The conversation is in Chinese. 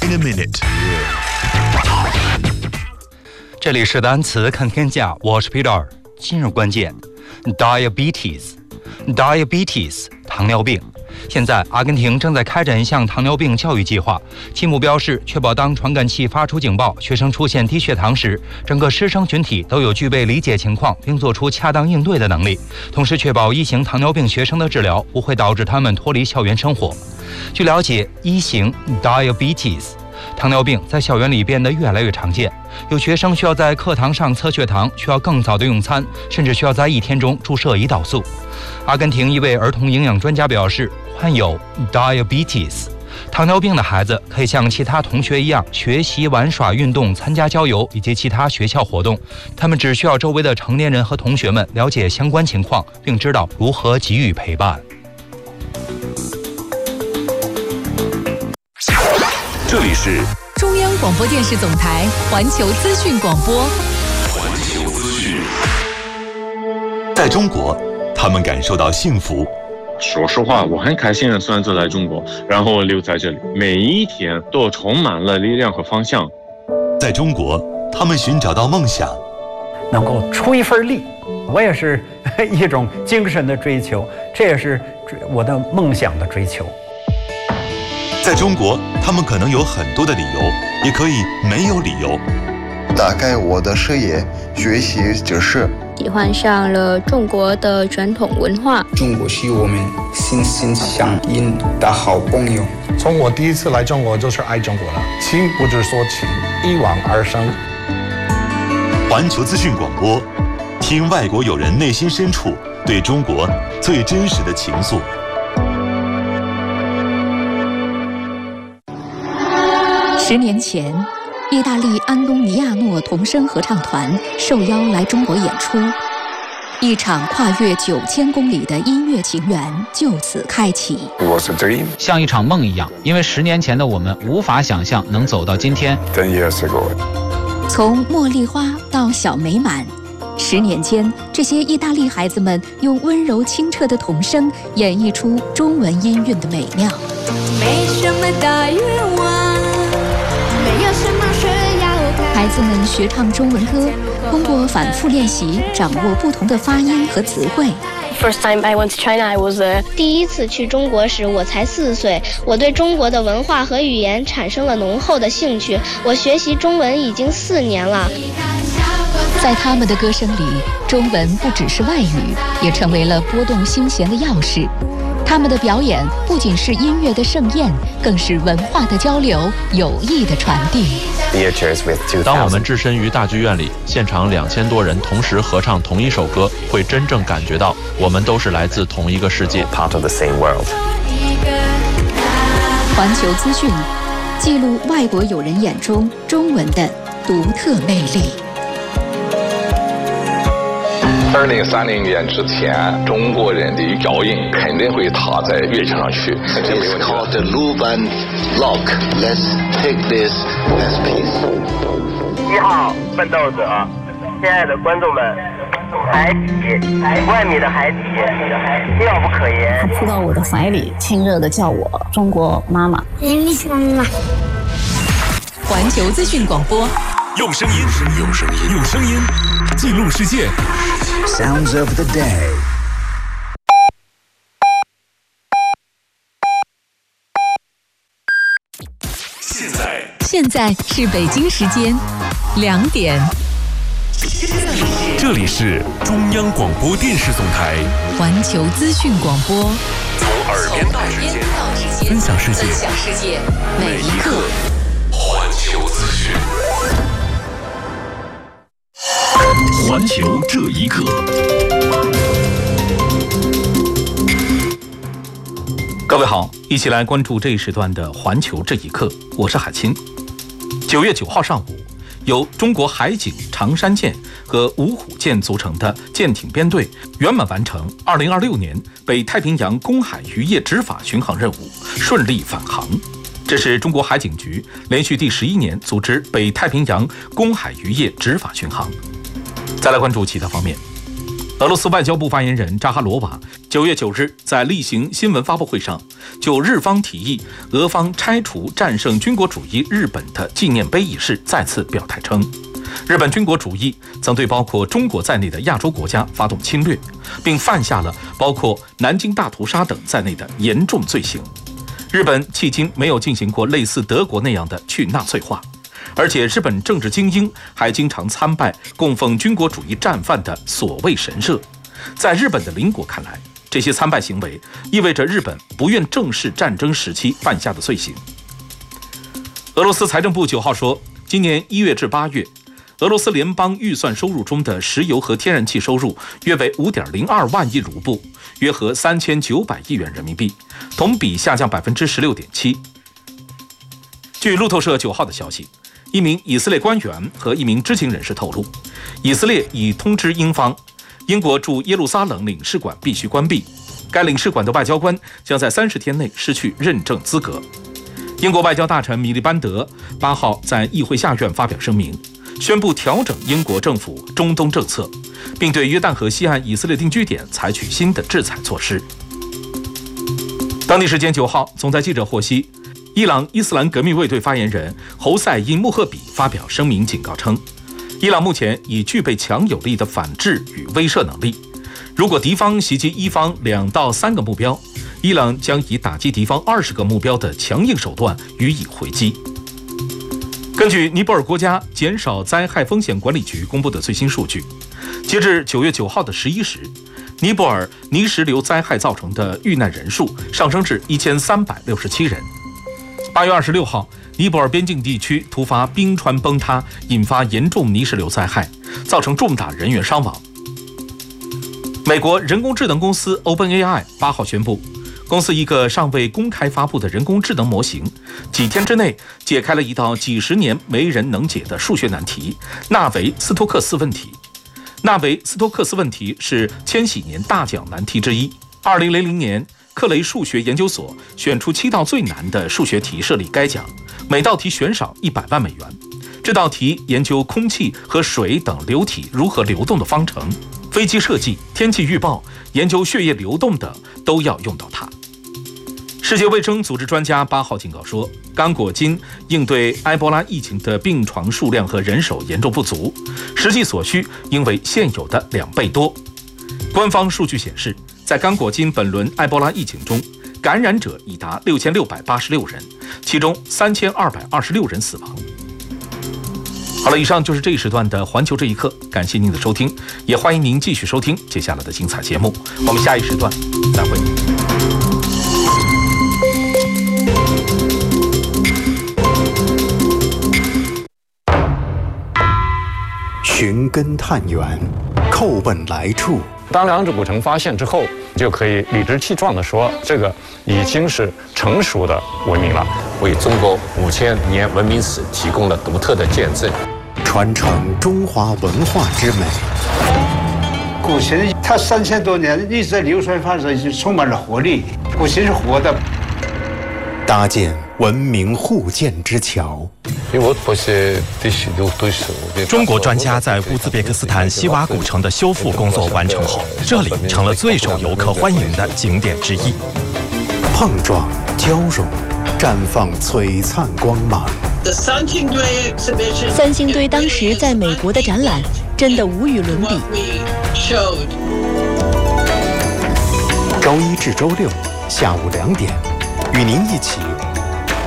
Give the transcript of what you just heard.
in a minute。 这里是单词看天下，我是 Peter。今日关键 ：diabetes， 糖尿病。现在，阿根廷正在开展一项糖尿病教育计划，其目标是确保当传感器发出警报，学生出现低血糖时，整个师生群体都有具备理解情况并做出恰当应对的能力，同时确保一型糖尿病学生的治疗不会导致他们脱离校园生活。据了解，一型 diabetes。糖尿病在校园里变得越来越常见，有学生需要在课堂上测血糖，需要更早的用餐，甚至需要在一天中注射胰岛素。阿根廷一位儿童营养专家表示，患有 diabetes 糖尿病的孩子可以像其他同学一样学习、玩耍、运动、参加郊游以及其他学校活动，他们只需要周围的成年人和同学们了解相关情况，并知道如何给予陪伴。 这里是中央广播电视总台环球资讯广播。 环球资讯。在中国，他们感受到幸福。 说实话，我很开心的选择来中国，然后留在这里，每一天都充满了力量和方向。 在中国，他们寻找到梦想， 能够出一份力，我也是一种精神的追求，这也是我的梦想的追求。 在中国，他们可能有很多的理由，也可以没有理由。 打开我的视野，学习知识， 喜欢上了中国的传统文化。 中国是我们心心相印的好朋友。 从我第一次来中国就是爱中国了，情不是说情，一往而生。 环球资讯广播，听外国友人内心深处对中国最真实的情愫。 10年前，意大利安东尼亚诺童声合唱团受邀来中国演出，一场跨越9000公里的音乐情缘就此开启。 像一场梦一样，因为10年前的我们无法想象能走到今天。 从茉莉花到小美满，10年间，这些意大利孩子们用温柔清澈的童声演绎出中文音韵的美妙。 没什么大愿望，没有什么需要看。 孩子们学唱中文歌，通过反复练习，掌握不同的发音和词汇。 First time I went to China, I was 第一次去中国时，我才4岁。我对中国的文化和语言产生了浓厚的兴趣。我学习中文已经4年了。 在他们的歌声里，中文不只是外语，也成为了拨动心弦的钥匙。他们的表演不仅是音乐的盛宴，更是文化的交流、友谊的传递。 当我们置身于大剧院里，现场2000多人同时合唱同一首歌，会真正感觉到我们都是来自同一个世界。 环球资讯，记录外国友人眼中中文的独特魅力。 2030年之前，中国人的脚印肯定会踏在乐器上去。 It's called the move and lock. Let's take this as peace. 1号奋斗者，亲爱的观众们，海底5万米的海底，妙不可言。 他扑到我的怀里，亲热地叫我中国妈妈。 你喜欢妈妈。 环球资讯广播， 用声音记录世界。 Sounds of the day。 现在是北京时间2点。 这里是中央广播电视总台环球资讯广播， 从耳边到指尖，分享世界每一刻。环球资讯，环球这一刻。 各位好，一起来关注这一时段的环球这一刻，我是海清。9月9号上午，由中国海警长山舰和芜虎舰组成的舰艇编队圆满完成2026年北太平洋公海渔业执法巡航任务，顺利返航。这是中国海警局连续第11年组织北太平洋公海渔业执法巡航。再来关注其他方面， 俄罗斯外交部发言人扎哈罗娃9月9日在例行新闻发布会上，就日方提议俄方拆除战胜军国主义日本的纪念碑一事再次表态称，日本军国主义曾对包括中国在内的亚洲国家发动侵略，并犯下了包括南京大屠杀等在内的严重罪行。日本迄今没有进行过类似德国那样的去纳粹化，而且日本政治精英还经常参拜供奉军国主义战犯的所谓神社。在日本的邻国看来，这些参拜行为意味着日本不愿正视战争时期犯下的罪行。俄罗斯财政部9号说，今年1月至8月，俄罗斯联邦预算收入中的石油和天然气收入约为 5.02 万亿卢布，约合3900亿元人民币，同比下降 16.7%。据路透社9号的消息，一名以色列官员和一名知情人士透露，以色列已通知英方，英国驻耶路撒冷领事馆必须关闭，该领事馆的外交官将在30天内失去认证资格。英国外交大臣米利班德8号在议会下院发表声明，宣布调整英国政府中东政策，并对约旦河西岸以色列定居点采取新的制裁措施。当地时间9号，总裁记者获悉，伊朗伊斯兰革命卫队发言人侯赛因穆赫比发表声明警告称，伊朗目前已具备强有力的反制与威慑能力，如果敌方袭击伊方2到3个目标，伊朗将以打击敌方20个目标的强硬手段予以回击。根据尼泊尔国家减少灾害风险管理局公布的最新数据，截至9月9号的11时，尼泊尔泥石流灾害造成的遇难人数上升至1367人。8月26号，尼泊尔边境地区突发冰川崩塌，引发严重泥石流灾害，造成重大人员伤亡。美国人工智能公司 OpenAI 8号宣布，公司一个尚未公开发布的人工智能模型，几天之内解开了一道几十年没人能解的数学难题——纳维斯托克斯问题。纳维斯托克斯问题是千禧年大奖难题之一。2000年，克雷数学研究所选出7道最难的数学题设立该奖，每道题悬赏100万美元。这道题研究空气和水等流体如何流动的方程，飞机设计、天气预报、研究血液流动等都要用到它。世界卫生组织专家8号警告说，刚果金应对埃博拉疫情的病床数量和人手严重不足，实际所需应为现有的2倍多。官方数据显示，在刚果金本轮埃博拉疫情中，感染者已达6686人，其中3226人死亡。好了，以上就是这一时段的环球这一刻，感谢您的收听，也欢迎您继续收听接下来的精彩节目。我们下一时段再会。 寻根探源，叩问来处。 当两者古城发现之后，就可以理直气壮地说，这个已经是成熟的文明了， 为中国5000年文明史提供了独特的见证， 传承中华文化之美。 古琴它3000多年一直在流传发展，已经充满了活力。古琴是活的， 搭建文明互鉴之桥。 中国专家在乌兹别克斯坦西瓦古城的修复工作完成后，这里成了最受游客欢迎的景点之一。 碰撞、交融，绽放璀璨光芒。 三星堆当时在美国的展览真的无与伦比。 周1至周6下午2点，与您一起